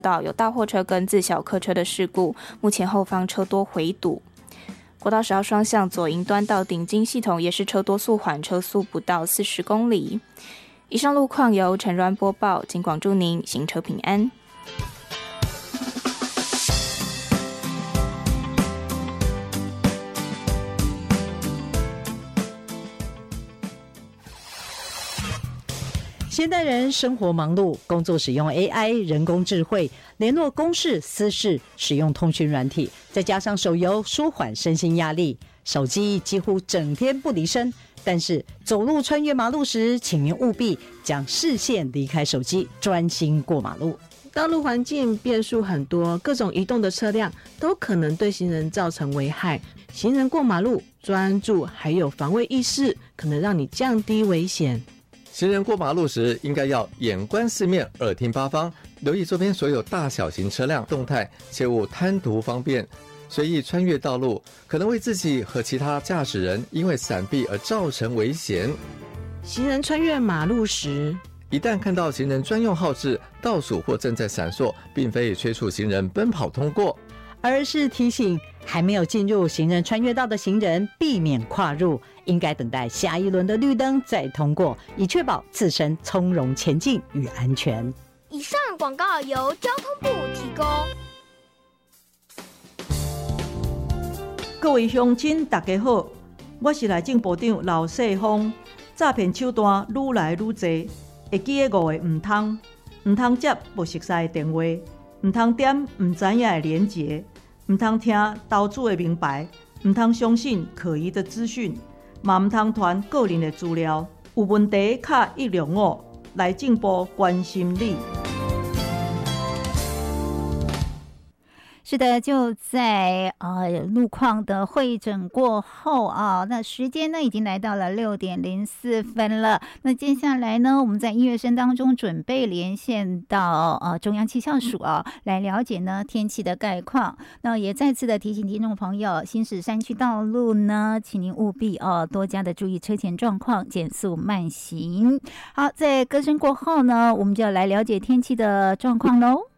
道有大货车跟自小客车的事故，目前后方车多回堵。国道10号双向左营端到顶金系统也是车多速缓，车速不到40公里。以上路况由陈软播报，警广祝您行车平安。 现代人生活忙碌，工作使用 AI 人工智慧，联络公事私事使用通讯软体，再加上手游舒缓身心压力，手机几乎整天不离身。但是走路穿越马路时，请您务必将视线离开手机，专心过马路。 道路环境变数很多，各种移动的车辆都可能对行人造成危害。行人过马路专注还有防卫意识，可能让你降低危险。 行人过马路时，应该要眼观四面，耳听八方，留意周边所有大小型车辆动态，切勿贪图方便，随意穿越道路，可能为自己和其他驾驶人因为闪避而造成危险。 行人穿越马路时， 一旦看到行人专用号志倒数或正在闪烁，并非催促行人奔跑通过， 而是提醒还没有进入行人穿越道的行人避免跨入，应该等待下一轮的绿灯再通过，以确保自身从容前进与安全。 以上广告由交通部提供。 各位乡亲大家好，我是内政部长刘世芳。诈骗手段愈来愈多，会记得5个唔通接不熟悉的电话，唔通点唔知影的连结，唔通听投资的名牌，唔通相信可疑的资讯，嘛唔通传个人的资料。有问题卡105，内政部关心你。 是的，就在路况的会诊过后啊，那时间呢已经来到了6点04分了。那接下来呢，我们在音乐声当中准备连线到中央气象署啊，来了解呢天气的概况。那也再次的提醒听众朋友，行驶山区道路呢，请您务必多加的注意车前状况，减速慢行。好，在歌声过后呢，我们就要来了解天气的状况喽。